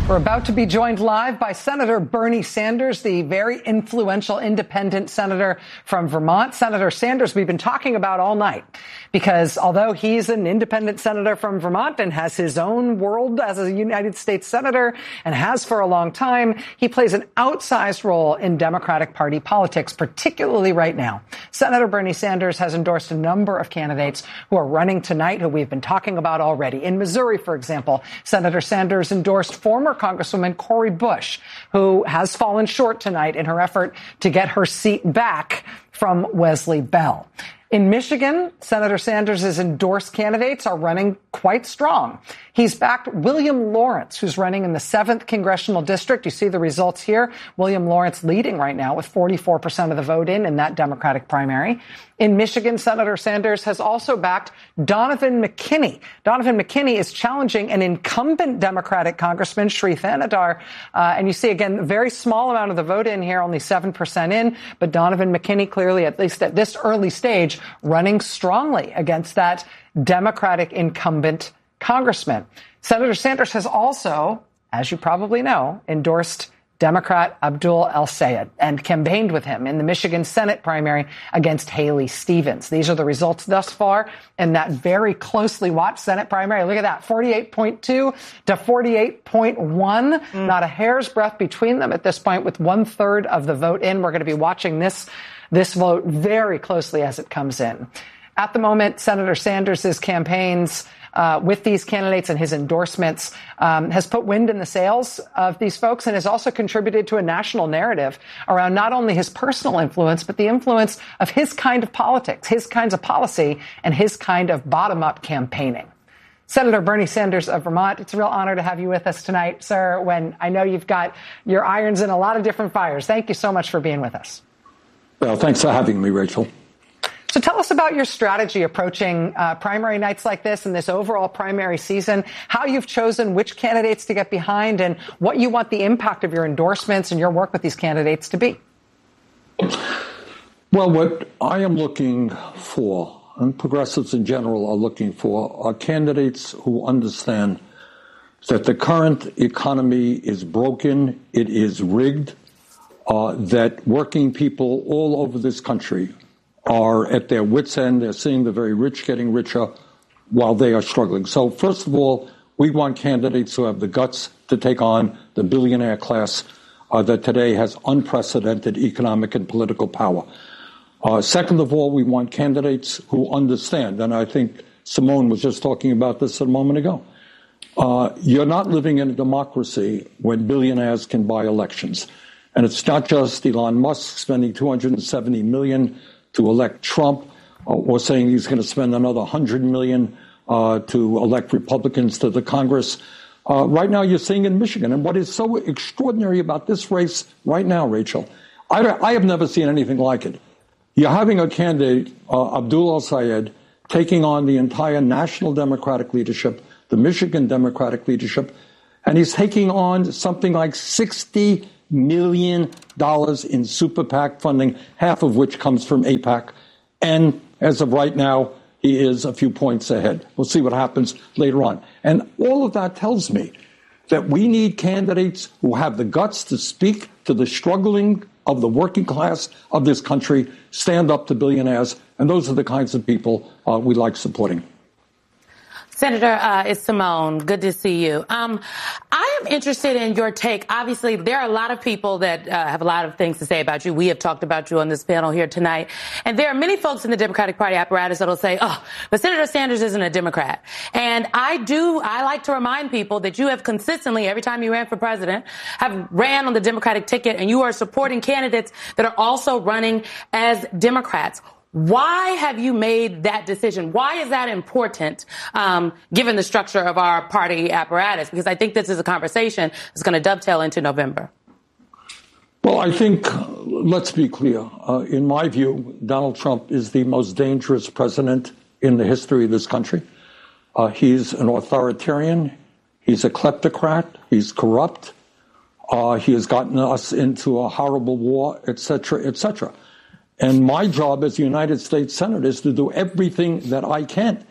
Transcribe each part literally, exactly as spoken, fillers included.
We're about to be joined live by Senator Bernie Sanders, the very influential independent senator from Vermont. Senator Sanders, we've been talking about all night because although he's an independent senator from Vermont and has his own world as a United States senator and has for a long time, he plays an outsized role in Democratic Party politics, particularly right now. Senator Bernie Sanders has endorsed a number of candidates who are running tonight, who we've been talking about already. In Missouri, for example, Senator Sanders endorsed former Congresswoman Cori Bush, who has fallen short tonight in her effort to get her seat back from Wesley Bell. In Michigan, Senator Sanders' endorsed candidates are running quite strong. He's backed William Lawrence, who's running in the seventh Congressional District. You see the results here. William Lawrence leading right now with forty-four percent of the vote in in that Democratic primary. In Michigan, Senator Sanders has also backed Donovan McKinney. Donovan McKinney is challenging an incumbent Democratic Congressman, Sri Thanedar. Uh, and you see, again, a very small amount of the vote in here, only seven percent in. But Donovan McKinney clearly, at least at this early stage, running strongly against that Democratic incumbent congressman. Senator Sanders has also, as you probably know, endorsed Democrat Abdul El-Sayed and campaigned with him in the Michigan Senate primary against Haley Stevens. These are the results thus far in that very closely watched Senate primary. Look at that, forty-eight point two to forty-eight point one. Mm. Not a hair's breadth between them at this point, with one third of the vote in. We're going to be watching this, this vote very closely as it comes in. At the moment, Senator Sanders' campaigns uh, with these candidates and his endorsements um, has put wind in the sails of these folks and has also contributed to a national narrative around not only his personal influence, but the influence of his kind of politics, his kinds of policy, and his kind of bottom-up campaigning. Senator Bernie Sanders of Vermont, it's a real honor to have you with us tonight, sir, when I know you've got your irons in a lot of different fires. Thank you so much for being with us. Well, thanks for having me, Rachel. So tell us about your strategy approaching uh, primary nights like this and this overall primary season, how you've chosen which candidates to get behind and what you want the impact of your endorsements and your work with these candidates to be. Well, what I am looking for, and progressives in general are looking for, are candidates who understand that the current economy is broken, it is rigged, uh, that working people all over this country are at their wits' end. They're seeing the very rich getting richer while they are struggling. So first of all, we want candidates who have the guts to take on the billionaire class uh, that today has unprecedented economic and political power. Uh, second of all, we want candidates who understand, and I think Simone was just talking about this a moment ago. Uh, you're not living in a democracy when billionaires can buy elections. And it's not just Elon Musk spending two hundred seventy million dollars to elect Trump, uh, or saying he's going to spend another one hundred million dollars uh, to elect Republicans to the Congress. Uh, right now, you're seeing in Michigan. And what is so extraordinary about this race right now, Rachel, I, I have never seen anything like it. You're having a candidate, uh, Abdul El-Sayed, taking on the entire national Democratic leadership, the Michigan Democratic leadership, and he's taking on something like sixty million dollars in super PAC funding, half of which comes from AIPAC. And as of right now, he is a few points ahead. We'll see what happens later on. And all of that tells me that we need candidates who have the guts to speak to the struggling of the working class of this country, stand up to billionaires, and those are the kinds of people uh, we like supporting. Senator, uh, it's Simone. Good to see you. Um, I am interested in your take. Obviously, there are a lot of people that uh, have a lot of things to say about you. We have talked about you on this panel here tonight. And there are many folks in the Democratic Party apparatus that will say, oh, but Senator Sanders isn't a Democrat. And I do, I like to remind people that you have consistently, every time you ran for president, have ran on the Democratic ticket, and you are supporting candidates that are also running as Democrats. Why have you made that decision? Why is that important, um, given the structure of our party apparatus? Because I think this is a conversation that's going to dovetail into November. Well, I think, let's be clear. Uh, in my view, Donald Trump is the most dangerous president in the history of this country. Uh, he's an authoritarian. He's a kleptocrat. He's corrupt. Uh, he has gotten us into a horrible war, et cetera, et cetera. And my job as a United States Senator is to do everything that I can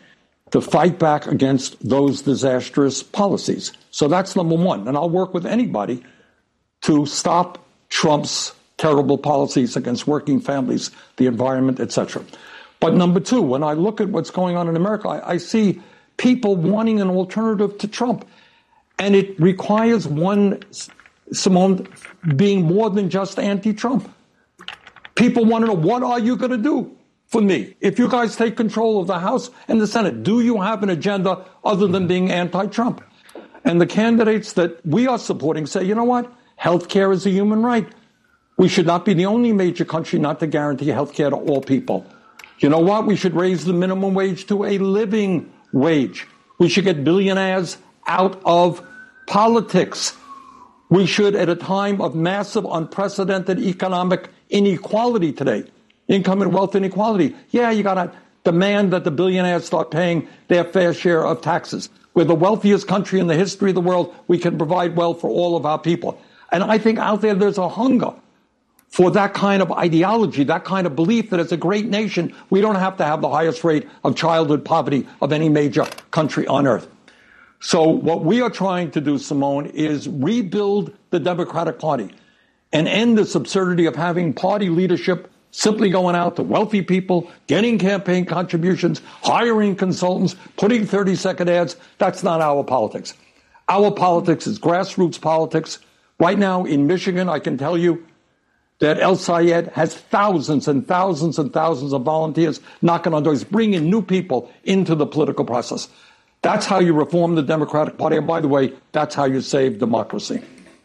to fight back against those disastrous policies. So that's number one. And I'll work with anybody to stop Trump's terrible policies against working families, the environment, et cetera. But number two, when I look at what's going on in America, I, I see people wanting an alternative to Trump. And it requires one, Simone, being more than just anti-Trump. People want to know, what are you going to do for me? If you guys take control of the House and the Senate, do you have an agenda other than being anti-Trump? And the candidates that we are supporting say, you know what? Health care is a human right. We should not be the only major country not to guarantee health care to all people. You know what? We should raise the minimum wage to a living wage. We should get billionaires out of politics. We should, at a time of massive, unprecedented economic inequality today, income and wealth inequality, yeah, you got to demand that the billionaires start paying their fair share of taxes. We're the wealthiest country in the history of the world. We can provide wealth for all of our people. And I think out there, there's a hunger for that kind of ideology, that kind of belief that as a great nation, we don't have to have the highest rate of childhood poverty of any major country on earth. So what we are trying to do, Simone, is rebuild the Democratic Party and end this absurdity of having party leadership simply going out to wealthy people, getting campaign contributions, hiring consultants, putting thirty-second ads. That's not our politics. Our politics is grassroots politics. Right now in Michigan, I can tell you that El Sayed has thousands and thousands and thousands of volunteers knocking on doors, bringing new people into the political process. That's how you reform the Democratic Party. And by the way, that's how you save democracy.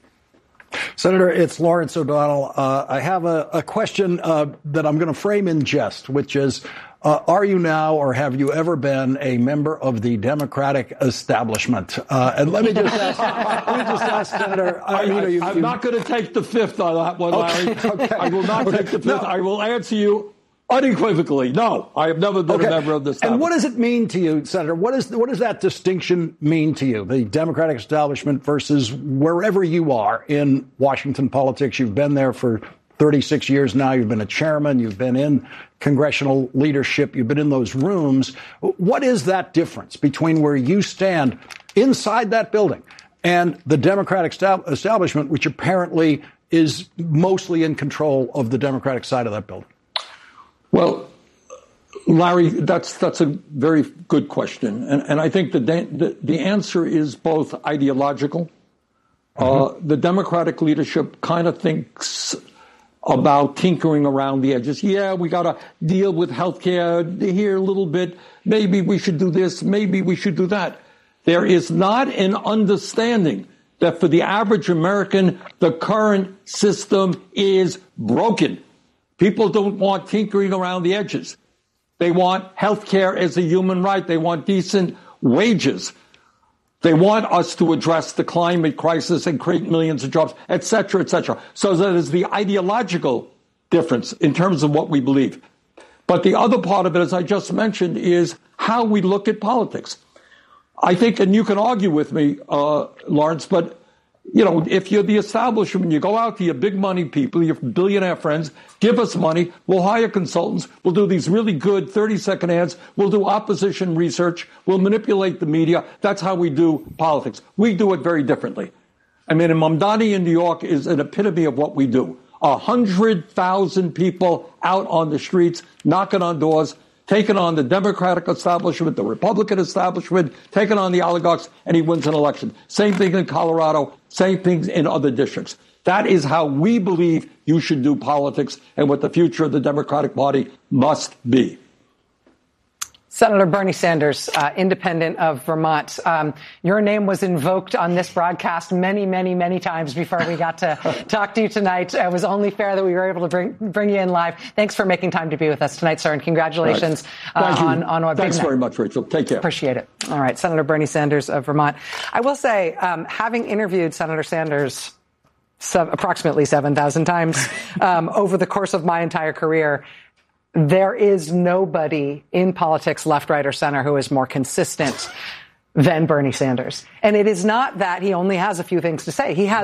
Senator, it's Lawrence O'Donnell. Uh, I have a, a question uh, that I'm going to frame in jest, which is, uh, are you now or have you ever been a member of the Democratic establishment? Uh, and let me just ask, let me just ask Senator. I, I, you know, you, I'm you, not going to take the fifth on that one, Larry. Okay, okay. I will not okay. take the fifth. No. I will answer you unequivocally. No, I have never been okay. a member of this. And what does it mean to you, Senator? What is what does that distinction mean to you? The Democratic establishment versus wherever you are in Washington politics. You've been there for thirty-six years now. You've been a chairman. You've been in congressional leadership. You've been in those rooms. What is that difference between where you stand inside that building and the Democratic establishment, which apparently is mostly in control of the Democratic side of that building? Well, Larry, that's that's a very good question. And, and I think the, the, the answer is both ideological. Mm-hmm. Uh, the Democratic leadership kind of thinks about tinkering around the edges. Yeah, we got to deal with health care here a little bit. Maybe we should do this. Maybe we should do that. There is not an understanding that for the average American, the current system is broken. People don't want tinkering around the edges. They want health care as a human right. They want decent wages. They want us to address the climate crisis and create millions of jobs, et cetera, et cetera. So that is the ideological difference in terms of what we believe. But the other part of it, as I just mentioned, is how we look at politics. I think, and you can argue with me, uh, Lawrence, but you know, if you're the establishment, you go out to your big money people, your billionaire friends, give us money, we'll hire consultants, we'll do these really good thirty-second ads, we'll do opposition research, we'll manipulate the media. That's how we do politics. We do it very differently. I mean, Mamdani in New York is an epitome of what we do. A hundred thousand people out on the streets, knocking on doors, taking on the Democratic establishment, the Republican establishment, taking on the oligarchs, and he wins an election. Same thing in Colorado, same things in other districts. That is how we believe you should do politics and what the future of the Democratic Party must be. Senator Bernie Sanders, uh, independent of Vermont. Um, your name was invoked on this broadcast many, many, many times before we got to talk to you tonight. It was only fair that we were able to bring bring you in live. Thanks for making time to be with us tonight, sir, and congratulations right. uh, on, on a big Thanks night. very much, Rachel. Take care. Appreciate it. All right, Senator Bernie Sanders of Vermont. I will say, um, having interviewed Senator Sanders seven, approximately seven thousand times um, over the course of my entire career, there is nobody in politics, left, right, or center, who is more consistent than Bernie Sanders. And it is not that he only has a few things to say. He has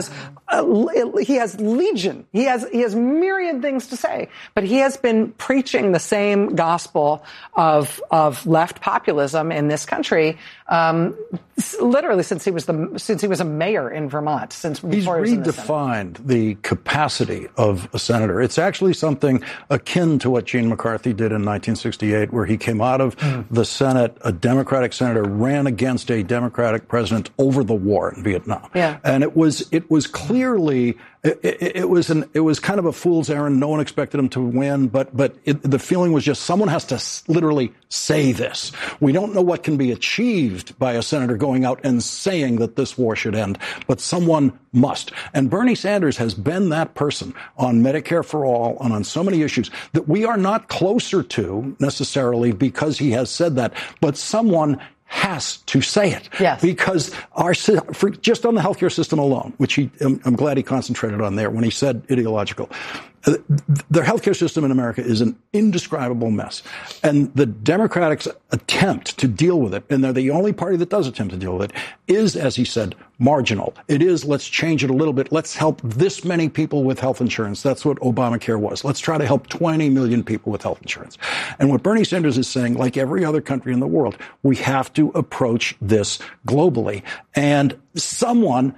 uh, he has legion. He has he has myriad things to say, but he has been preaching the same gospel of of left populism in this country, um, literally since he was the since he was a mayor in Vermont. Since he's before he was redefined the, the capacity of a senator. It's actually something akin to what Gene McCarthy did in nineteen sixty-eight, where he came out of mm. the Senate, a Democratic senator, ran against a Democratic president over the war in Vietnam. Yeah. And it was it was clearly it, it, it was an it was kind of a fool's errand. No one expected him to win, but but it, the feeling was just someone has to literally say this. We don't know what can be achieved by a senator going out and saying that this war should end, but someone must. And Bernie Sanders has been that person on Medicare for All and on so many issues that we are not closer to necessarily because he has said that, but someone has to say it. Yes. Because our, for, just on the healthcare system alone, which he, I'm, I'm glad he concentrated on there when he said ideological. Uh, the healthcare system in America is an indescribable mess. And the Democrats' attempt to deal with it, and they're the only party that does attempt to deal with it, is, as he said, marginal. It is, let's change it a little bit. Let's help this many people with health insurance. That's what Obamacare was. Let's try to help twenty million people with health insurance. And what Bernie Sanders is saying, like every other country in the world, we have to approach this globally. And someone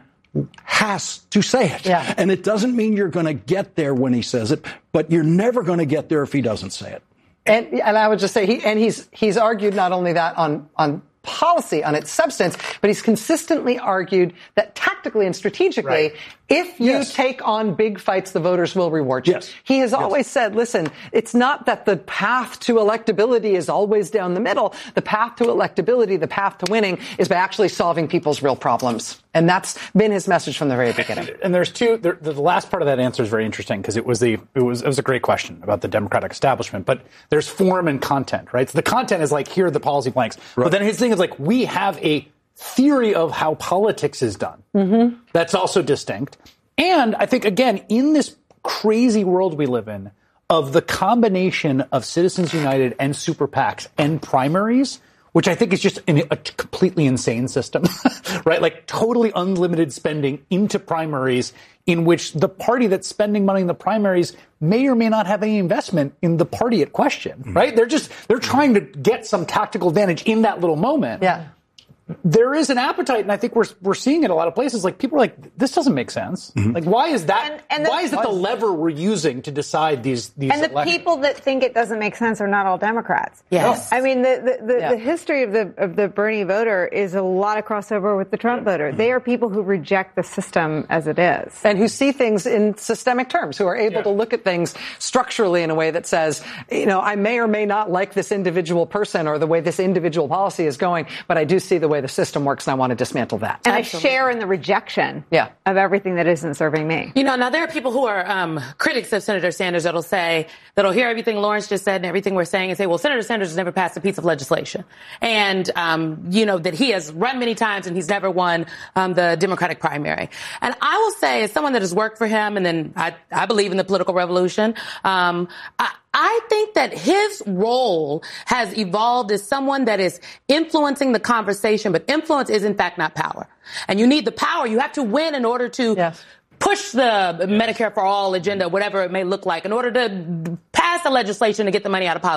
has to say it. Yeah. And it doesn't mean you're going to get there when he says it, but you're never going to get there if he doesn't say it. And, and I would just say he, and he's, he's argued not only that on, on policy, on its substance, but he's consistently argued that tactically and strategically, right. if you yes. take on big fights, the voters will reward you. Yes. He has yes. always said, listen, it's not that the path to electability is always down the middle. The path to electability, the path to winning, is by actually solving people's real problems. And that's been his message from the very beginning. And there's two, the, the last part of that answer is very interesting because it was the, it was, it was a great question about the Democratic establishment, but there's form and content, right? So the content is like, here are the policy blanks. Right. But then his thing is like, we have a theory of how politics is done. Mm-hmm. That's also distinct. And I think, again, in this crazy world we live in of the combination of Citizens United and super PACs and primaries, which I think is just an, a completely insane system, right? Like totally unlimited spending into primaries in which the party that's spending money in the primaries may or may not have any investment in the party at question, mm-hmm. right? They're just, they're trying to get some tactical advantage in that little moment. Yeah. There is an appetite, and I think we're we're seeing it in a lot of places. Like people are like, this doesn't make sense. Mm-hmm. Like, why is that? And, and the, why is that the lever we're using to decide these these? And the elections? people that think it doesn't make sense are not all Democrats. Yes, I mean the the, the, yeah. the history of the of the Bernie voter is a lot of crossover with the Trump voter. Mm-hmm. They are people who reject the system as it is, and who see things in systemic terms, who are able yeah. to look at things structurally in a way that says, you know, I may or may not like this individual person or the way this individual policy is going, but I do see the way the system works, and I want to dismantle that. And Absolutely. I share in the rejection yeah. of everything that isn't serving me. You know, now there are people who are um, critics of Senator Sanders that'll say, that'll hear everything Lawrence just said and everything we're saying and say, well, Senator Sanders has never passed a piece of legislation. And, um, you know, that he has run many times and he's never won um, the Democratic primary. And I will say, as someone that has worked for him, and then I, I believe in the political revolution, um, I, I think that his role has evolved as someone that is influencing the conversation, but influence is in fact not power. And you need the power. You have to win in order to yes. push the Medicare for All agenda, whatever it may look like, in order to pass the legislation to get the money out of politics.